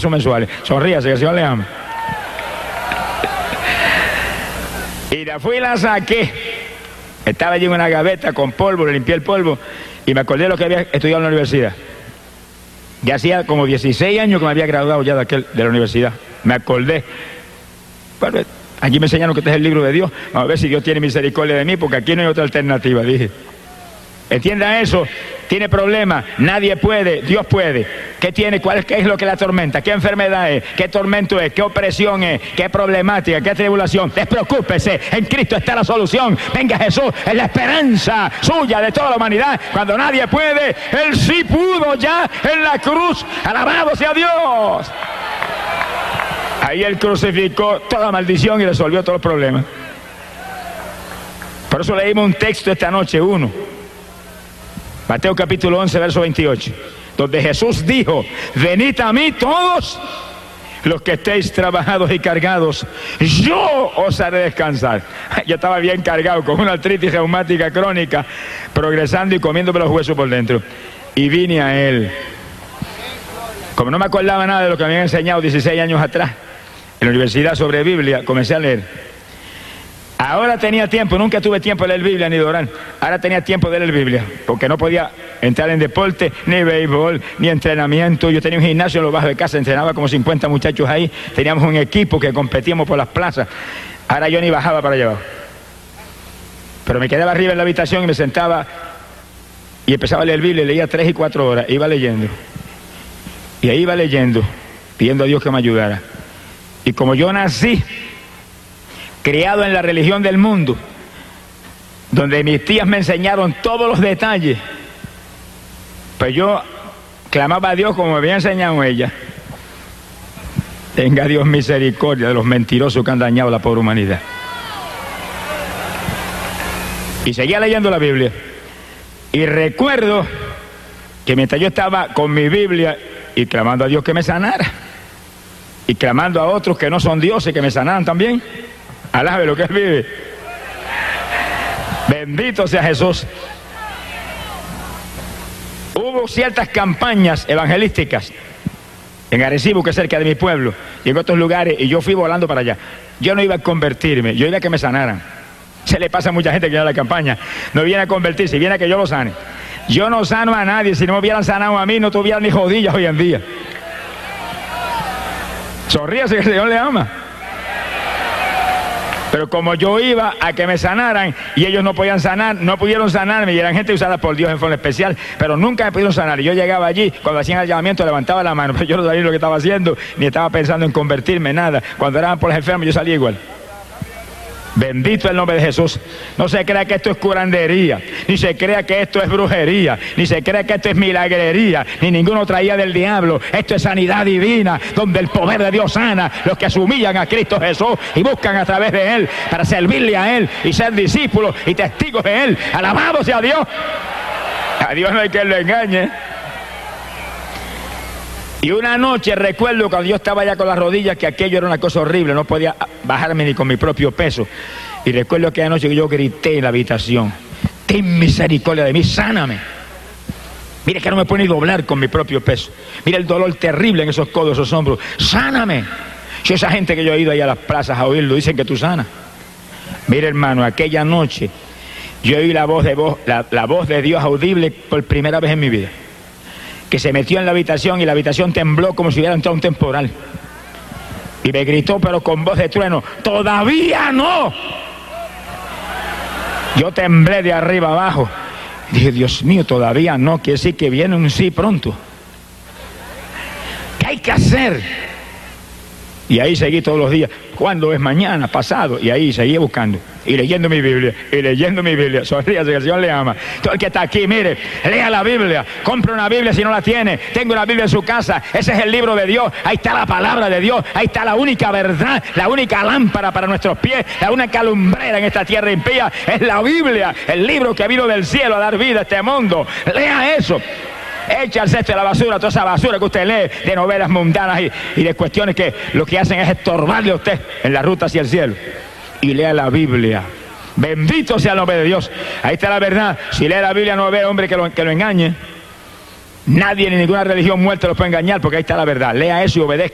pesos mensuales. Sonríase, que el Señor le ama. Y la fui y la saqué. Estaba allí en una gaveta con polvo, le limpié el polvo y me acordé de lo que había estudiado en la universidad. Ya hacía como 16 años que me había graduado ya de la universidad. Me acordé. Bueno, aquí me enseñaron que este es el libro de Dios. Vamos a ver si Dios tiene misericordia de mí, porque aquí no hay otra alternativa, dije. Entienda eso. Tiene problemas, nadie puede, Dios puede. ¿Qué tiene? ¿Qué es lo que la atormenta? ¿Qué enfermedad es? ¿Qué tormento es? ¿Qué opresión es? ¿Qué problemática? ¿Qué tribulación? Despreocúpese, en Cristo está la solución. Venga Jesús, es la esperanza suya de toda la humanidad. Cuando nadie puede, Él sí pudo ya en la cruz. Alabado sea Dios. Ahí Él crucificó toda maldición y resolvió todos los problemas. Por eso leímos un texto esta noche, Mateo capítulo 11, verso 28, donde Jesús dijo: venid a mí todos los que estéis trabajados y cargados, yo os haré descansar. Yo estaba bien cargado con una artritis reumática crónica, progresando y comiéndome los huesos por dentro. Y vine a Él. Como no me acordaba nada de lo que me habían enseñado 16 años atrás en la universidad sobre Biblia, comencé a leer. Ahora tenía tiempo, nunca tuve tiempo de leer Biblia ni de orar. Ahora tenía tiempo de leer Biblia, porque no podía entrar en deporte, ni béisbol, ni entrenamiento. Yo tenía un gimnasio en lo bajo de casa, entrenaba como 50 muchachos ahí. Teníamos un equipo que competíamos por las plazas. Ahora yo ni bajaba para allá abajo. Pero me quedaba arriba en la habitación y me sentaba y empezaba a leer Biblia. Leía 3 y 4 horas, iba leyendo. Y ahí iba leyendo, pidiendo a Dios que me ayudara. Y como yo nací criado en la religión del mundo, donde mis tías me enseñaron todos los detalles, pues yo clamaba a Dios como me había enseñado ella. Tenga Dios misericordia de los mentirosos que han dañado a la pobre humanidad. Y seguía leyendo la Biblia. Y recuerdo que mientras yo estaba con mi Biblia y clamando a Dios que me sanara, y clamando a otros que no son dioses que me sanaran también, alabe lo que Él vive. Bendito sea Jesús. Hubo ciertas campañas evangelísticas en Arecibo, que es cerca de mi pueblo, y en otros lugares, y yo fui volando para allá. Yo no iba a convertirme, yo iba a que me sanaran. Se le pasa a mucha gente que viene a la campaña, no viene a convertirse, viene a que yo lo sane. Yo no sano a nadie. Si no me hubieran sanado a mí, no tuvieran ni rodillas hoy en día. Sonríase, que el Señor le ama. Pero como yo iba a que me sanaran y ellos no podían sanar, no pudieron sanarme, y eran gente usada por Dios en forma especial, pero nunca me pudieron sanar. Y yo llegaba allí, cuando hacían el llamamiento levantaba la mano, pero yo no sabía lo que estaba haciendo, ni estaba pensando en convertirme, nada. Cuando eran por los enfermos yo salía igual. Bendito el nombre de Jesús. No se crea que esto es curandería, ni se crea que esto es brujería, ni se crea que esto es milagrería, ni ninguno traía del diablo. Esto es sanidad divina, donde el poder de Dios sana los que se humillan a Cristo Jesús y buscan a través de Él para servirle a Él y ser discípulos y testigos de Él. Alabado sea Dios. A Dios no hay quien lo engañe. Y una noche recuerdo cuando yo estaba ya con las rodillas, que aquello era una cosa horrible, no podía bajarme ni con mi propio peso. Y recuerdo aquella noche que yo grité en la habitación: ten misericordia de mí, sáname. Mire que no me puedo ni doblar con mi propio peso. Mira el dolor terrible en esos codos, esos hombros. Sáname. Si esa gente que yo he ido ahí a las plazas a oírlo, dicen que tú sanas. Mire, hermano, aquella noche yo oí la voz de Dios audible por primera vez en mi vida, que se metió en la habitación y la habitación tembló como si hubiera entrado un temporal. Y me gritó, pero con voz de trueno: ¡todavía no! Yo temblé de arriba abajo. Dije: Dios mío, todavía no, quiere decir que viene un sí pronto. ¿Qué hay que hacer? Y ahí seguí todos los días. ¿Cuándo es? Mañana, pasado. Y ahí seguí buscando y leyendo mi Biblia, y leyendo mi Biblia. Sonríase, que el Señor le ama. Todo el que está aquí, mire, lea la Biblia, compre una Biblia si no la tiene, tenga una Biblia en su casa. Ese es el libro de Dios, ahí está la palabra de Dios, ahí está la única verdad, la única lámpara para nuestros pies, la única lumbrera en esta tierra impía, es la Biblia, el libro que vino del cielo a dar vida a este mundo. Lea eso. Echa al cesto de la basura toda esa basura que usted lee de novelas mundanas y de cuestiones que lo que hacen es estorbarle a usted en la ruta hacia el cielo. Y lea la Biblia. Bendito sea el nombre de Dios. Ahí está la verdad. Si lee la Biblia no va a haber hombre que lo engañe. Nadie ni ninguna religión muerta lo puede engañar, porque ahí está la verdad. Lea eso y obedezca.